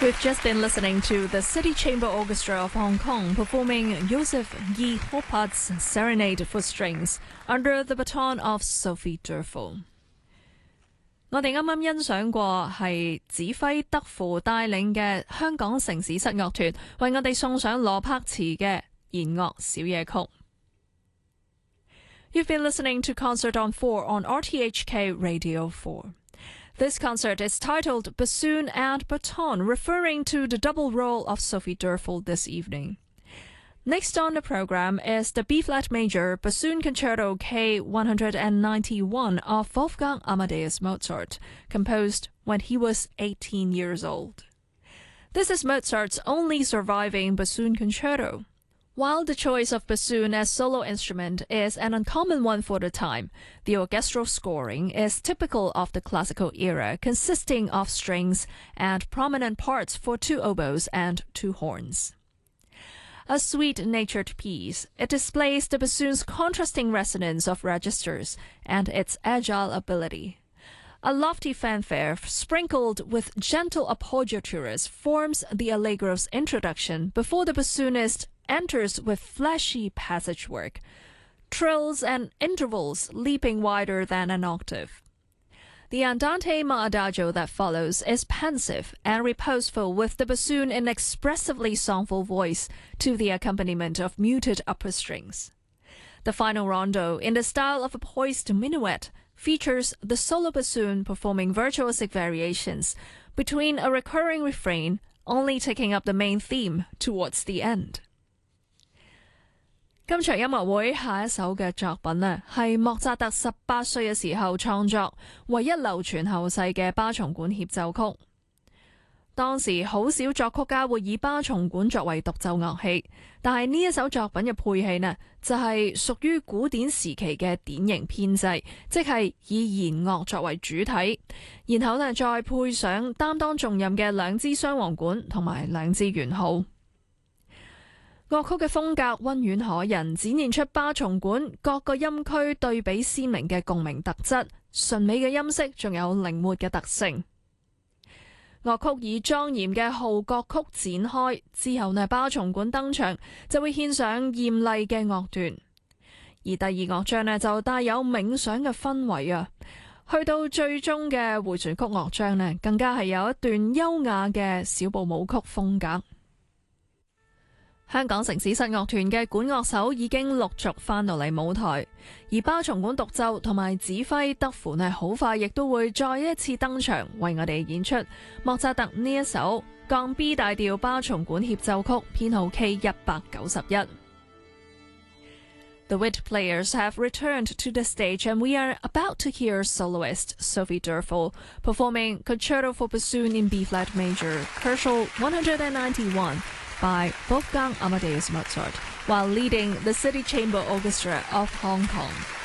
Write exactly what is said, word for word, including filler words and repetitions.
We've just been listening to the City Chamber Orchestra of Hong Kong performing Joseph Yi Hopat's Serenade for Strings under the baton of Sophie Durfel。我哋啱啱欣賞過係指揮德芙帶領嘅香港城市室樂團為我哋送上羅柏茨嘅弦樂小夜曲。You've been listening to Concert on four on R T H K Radio four。This concert is titled Bassoon and Baton, referring to the double role of Sophie Durfel this evening. Next on the program is the B-flat major Bassoon Concerto K one ninety-one of Wolfgang Amadeus Mozart, composed when he was eighteen years old. This is Mozart's only surviving bassoon concerto. While the choice of bassoon as solo instrument is an uncommon one for the time, the orchestral scoring is typical of the classical era, consisting of strings and prominent parts for two oboes and two horns. A sweet-natured piece, it displays the bassoon's contrasting resonance of registers and its agile ability. A lofty fanfare sprinkled with gentle appoggiaturas forms the Allegro's introduction before the bassoonist enters with flashy passage work, trills and intervals leaping wider than an octave. The andante ma adagio that follows is pensive and reposeful, with the bassoon in expressively songful voice to the accompaniment of muted upper strings. The final rondo, in the style of a poised minuet, features the solo bassoon performing virtuosic variations between a recurring refrain, only taking up the main theme towards the end. 今場音樂會下一首嘅作品呢，係莫扎特十八歲嘅時候創作，唯一流傳後世嘅巴松管協奏曲。當時好少作曲家會以巴松管作為獨奏樂器，但係呢一首作品嘅配器呢，就係屬於古典時期嘅典型編制，即係以弦樂作為主體，然後呢再配上擔當重任嘅兩支雙簧管同埋兩支圓號。樂曲嘅風格溫軟可人，展現出巴松管各個音區對比鮮明嘅共鳴特質，純美嘅音色仲有靈活嘅特性。樂曲以莊嚴嘅號角曲展開，之後呢巴松管登場，就會獻上豔麗嘅樂段。而第二樂章呢，就帶有冥想嘅氛圍啊，去到最終嘅回旋曲樂章呢，更加係有一段優雅嘅小步舞曲風格。香港城市室樂團嘅管樂手已經陸續返到嚟舞台，而巴松管獨奏同埋指揮德芙呢，好快亦都會再一次登場，為我哋演出莫扎特呢一首降 B 大調巴松管協奏曲編號 K 一九一。The Witt players have returned to the stage, and we are about to hear soloist Sophie Durfel performing Concerto for Bassoon in B-flat major, Koelschel one ninety-one, by Wolfgang Amadeus Mozart, while leading the City Chamber Orchestra of Hong Kong.